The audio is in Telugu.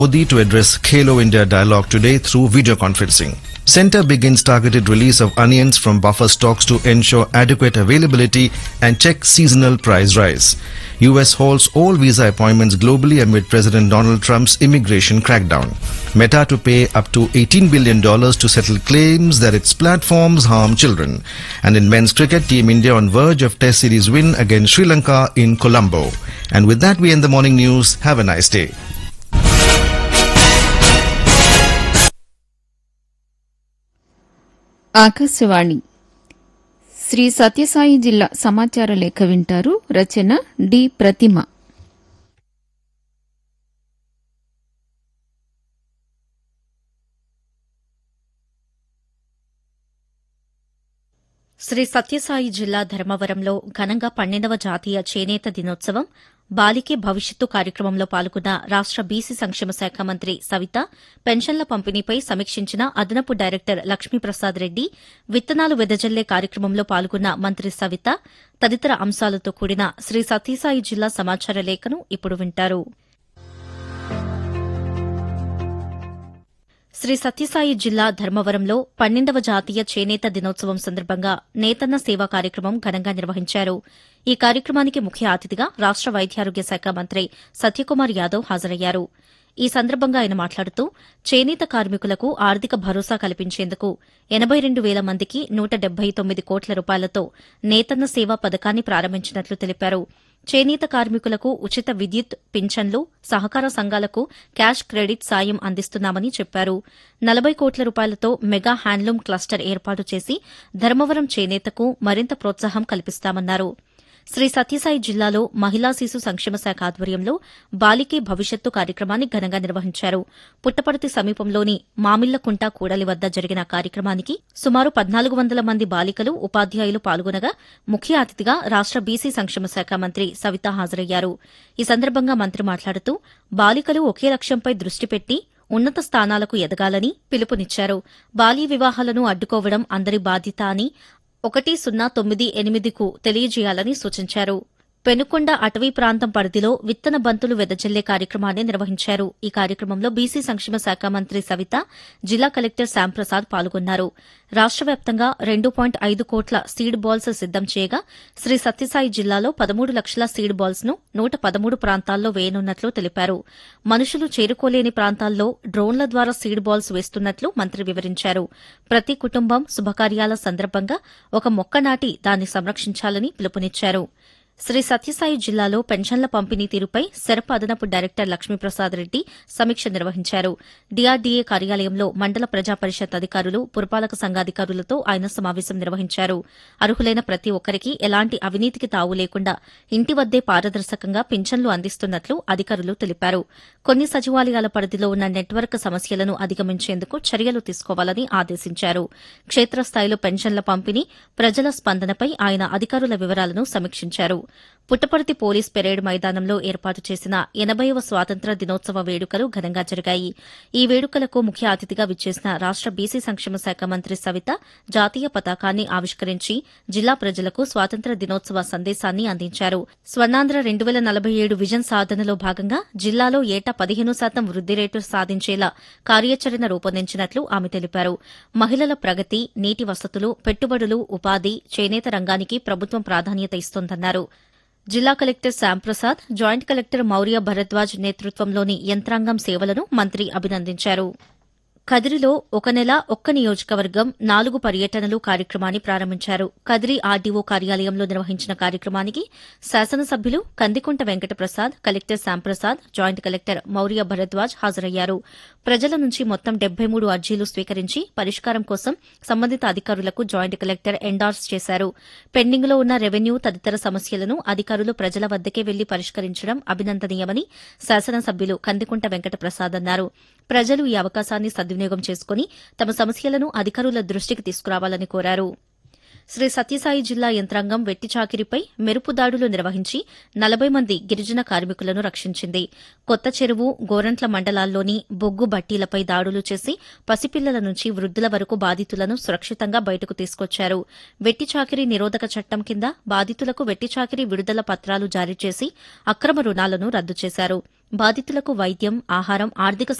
Modi to address Khelo India dialogue today through video conferencing. Centre begins targeted release of onions from buffer stocks to ensure adequate availability and check seasonal price rise. US holds all visa appointments globally amid President Donald Trump's immigration crackdown. Meta to pay up to $18 billion to settle claims that its platforms harm children. And in men's cricket, Team India on verge of Test series win against Sri Lanka in Colombo. And with that, we end the morning news. Have a nice day. Akashvani Shri Sathya Sai జిల్లా సమాచార లేఖ వింటారు. రచన డి ప్రతిమ. శ్రీ సత్యసాయి జిల్లా ధర్మవరంలో ఘనంగా 12వ జాతీయ చేనేత దినోత్సవం, బాలికే భవిష్యత్తు కార్యక్రమంలో పాల్గొన్న రాష్ట బీసీ సంక్షేమ శాఖ మంత్రి సవిత పెన్షన్ల పంపిణీపై సమీక్షించిన అదనపు డైరెక్టర్ లక్ష్మీప్రసాద్ రెడ్డి, విత్తనాలు వెదజల్లే కార్యక్రమంలో పాల్గొన్న మంత్రి సవిత తదితర అంశాలతో కూడిన శ్రీ సత్యసాయి జిల్లా సమాచార లేఖను ఇప్పుడు వింటారు. శ్రీ సత్యసాయి జిల్లా ధర్మవరంలో 12వ జాతీయ చేనేత దినోత్సవం సందర్భంగా నేతన్న సేవా కార్యక్రమం ఘనంగా నిర్వహించారు. ఈ కార్యక్రమానికి ముఖ్య అతిథిగా రాష్ట వైద్యారోగ్య శాఖ మంత్రి సత్యకుమార్ యాదవ్ హాజరయ్యారు. ఈ సందర్భంగా ఆయన మాట్లాడుతూ చేనేత కార్మికులకు ఆర్థిక భరోసా కల్పించేందుకు 82,000 మందికి 179 కోట్ల రూపాయలతో నేతన్న సేవా పథకాన్ని ప్రారంభించినట్లు తెలిపారు. చేనేత కార్మికులకు ఉచిత విద్యుత్, పింఛన్లు, సహకార సంఘాలకు క్యాష్ క్రెడిట్ సాయం అందిస్తున్నామని చెప్పారు. 40 కోట్ల రూపాయలతో మెగా హ్యాండ్లూమ్ క్లస్టర్ ఏర్పాటు చేసి ధర్మవరం చేనేతకు మరింత ప్రోత్సాహం కల్పిస్తామన్నారు. శ్రీ సత్యసాయి జిల్లాలో మహిళా శిశు సంక్షేమ శాఖ ఆధ్వర్యంలో బాలికే భవిష్యత్తు కార్యక్రమాన్ని ఘనంగా నిర్వహించారు. పుట్టపర్తి సమీపంలోని మామిళ్లకుంట కూడలి వద్ద జరిగిన కార్యక్రమానికి సుమారు 1,400 మంది బాలికలు, ఉపాధ్యాయులు పాల్గొనగా ముఖ్య అతిథిగా రాష్ట బీసీ సంక్షేమ శాఖ మంత్రి సవిత హాజరయ్యారు. ఈ సందర్భంగా మంత్రి మాట్లాడుతూ బాలికలు ఒకే లక్ష్యంపై దృష్టి పెట్టి ఉన్నత స్థానాలకు ఎదగాలని పిలుపునిచ్చారు. బాల్య వివాహాలను అడ్డుకోవడం అందరి బాధ్యత అని 1098కు తెలియజేయాలని సూచించారు. పెనుకొండ అటవీ ప్రాంతం పరిధిలో విత్తన బంతులు వెదజల్లే కార్యక్రమాన్ని నిర్వహించారు. ఈ కార్యక్రమంలో బీసీ సంక్షేమ శాఖ మంత్రి సవిత, జిల్లా కలెక్టర్ శ్యాంప్రసాద్ పాల్గొన్నారు. రాష్ట వ్యాప్తంగా 2.5 కోట్ల సీడ్ బాల్స్ సిద్దం చేయగా శ్రీ సత్యసాయి జిల్లాలో 13 లక్షల సీడ్ బాల్స్ ను 113 ప్రాంతాల్లో వేయనున్నట్లు తెలిపారు. మనుషులు చేరుకోలేని ప్రాంతాల్లో డ్రోన్ల ద్వారా సీడ్ బాల్స్ వేస్తున్నట్లు మంత్రి వివరించారు. ప్రతి కుటుంబం శుభకార్యాల సందర్భంగా ఒక మొక్క నాటి దాన్ని సంరక్షించాలని పిలుపునిచ్చారు. శ్రీ సత్యసాయి జిల్లాలో పెన్షన్ల పంపిణీ తీరుపై సెరప అదనపు డైరెక్టర్ లక్ష్మీప్రసాద్ రెడ్డి సమీక్ష నిర్వహించారు. డీఆర్డీఏ కార్యాలయంలో మండల ప్రజా పరిషత్ అధికారులు, పురపాలక సంఘాధికారులతో ఆయన సమావేశం నిర్వహించారు. అర్హులైన ప్రతి ఒక్కరికి ఎలాంటి అవినీతికి తావు లేకుండా ఇంటి వద్దే పారదర్శకంగా పింఛన్లు అందిస్తున్నట్లు అధికారులు తెలిపారు. కొన్ని సచివాలయాల పరిధిలో ఉన్న నెట్వర్క్ సమస్యలను అధిగమించేందుకు చర్యలు తీసుకోవాలని ఆదేశించారు. క్షేత్రస్థాయిలో పెన్షన్ల పంపిణీ, ప్రజల స్పందనపై ఆయన అధికారుల వివరాలను సమీక్షించారు. పుట్టపర్తి పోలీస్ పెరేడ్ మైదానంలో ఏర్పాటు చేసిన 80వ స్వాతంత్ర్య దినోత్సవ వేడుకలు ఘనంగా జరిగాయి. ఈ వేడుకలకు ముఖ్య అతిథిగా విచ్చేసిన రాష్ట బీసీ సంక్షేమ శాఖ మంత్రి సవిత జాతీయ పతాకాన్ని ఆవిష్కరించి జిల్లా ప్రజలకు స్వాతంత్ర్య దినోత్సవ సందేశాన్ని అందించారు. స్వర్ణాంధ్ర 2047 విజన్ సాధనలో భాగంగా జిల్లాలో ఏటా 15% వృద్ది రేటు సాధించేలా కార్యాచరణ రూపొందించినట్లు ఆమె తెలిపారు. మహిళల ప్రగతి, నీటి వసతులు, పెట్టుబడులు, ఉపాధి, చేనేత రంగానికి ప్రభుత్వం ప్రాధాన్యత ఇస్తోందన్నారు. జిల్లా collector Shyamprasad, joint collector Maurya Bharadwaj నేతృత్వంలోని యంత్రాంగం సేవలను మంత్రి అభినందించారు. కదిరిలో ఒక నెల ఒక్క నియోజకవర్గం 4 పర్యటనలు కార్యక్రమాన్ని ప్రారంభించారు. కదిరి ఆర్డీఓ కార్యాలయంలో నిర్వహించిన కార్యక్రమానికి శాసనసభ్యులు Kandikunta Venkata Prasad, collector Shyamprasad, joint collector Maurya Bharadwaj హాజరయ్యారు. ప్రజల నుంచి మొత్తం 73 అర్జీలు స్వీకరించి పరిష్కారం కోసం సంబంధిత అధికారులకు జాయింట్ కలెక్టర్ ఎండార్స్ చేశారు. పెండింగ్లో ఉన్న రెవెన్యూ తదితర సమస్యలను అధికారులు ప్రజల వద్దకే వెళ్లి పరిష్కరించడం అభినందనీయమని శాసనసభ్యులు కందికుంట వెంకటప్రసాద్ అన్నారు. ప్రజలు ఈ అవకాశాన్ని సద్వినియోగం చేసుకుని తమ సమస్యలను అధికారుల దృష్టికి తీసుకురావాలని కోరారు. శ్రీ సత్యసాయి జిల్లా యంత్రాంగం వెట్టి చాకిరీపై మెరుపు దాడులు నిర్వహించి 40 మంది గిరిజన కార్మికులను రక్షించింది. కొత్త చెరువు, గోరంట్ల మండలాల్లోని బొగ్గు బట్టీలపై దాడులు చేసి పసిపిల్లల నుంచి వృద్దుల వరకు బాధితులను సురక్షితంగా బయటకు తీసుకొచ్చారు. వెట్టి చాకిరీ నిరోధక చట్టం కింద బాధితులకు వెట్టి చాకిరీ విడుదల పత్రాలు జారీ చేసి అక్రమ రుణాలను రద్దు చేశారు. బాధితులకు వైద్యం, ఆహారం, ఆర్థిక